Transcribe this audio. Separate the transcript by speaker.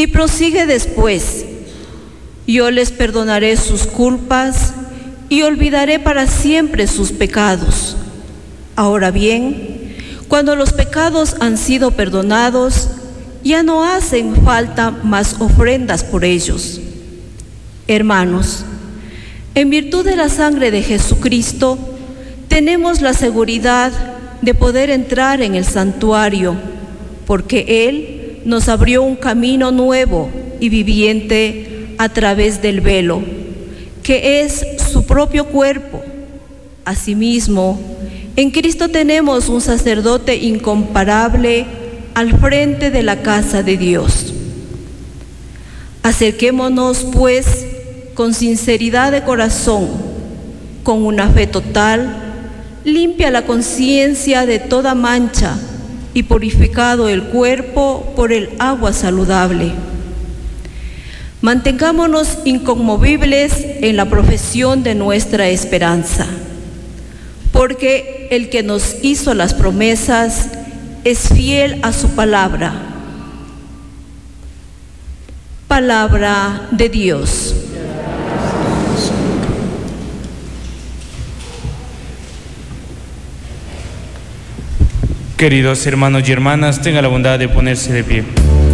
Speaker 1: Y prosigue después: yo les perdonaré sus culpas y olvidaré para siempre sus pecados. Ahora bien, cuando los pecados han sido perdonados, ya no hacen falta más ofrendas por ellos. Hermanos, en virtud de la sangre de Jesucristo, tenemos la seguridad de poder entrar en el santuario, porque Él nos abrió un camino nuevo y viviente a través del velo, que es su propio cuerpo. Asimismo, en Cristo tenemos un sacerdote incomparable al frente de la casa de Dios. Acerquémonos, pues, con sinceridad de corazón, con una fe total, limpia la conciencia de toda mancha y purificado el cuerpo por el agua saludable. Mantengámonos inconmovibles en la profesión de nuestra esperanza, porque el que nos hizo las promesas es fiel a su palabra. Palabra de Dios.
Speaker 2: Queridos hermanos y hermanas, tengan la bondad de ponerse de pie.